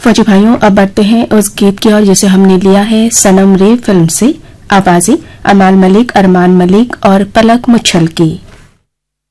फौजी भाइयों, अब बढ़ते हैं उस गीत की ओर जिसे हमने लिया है सनम रे फिल्म से। आवाजें अमाल मलिक, अरमान मलिक और पलक मुच्छल की।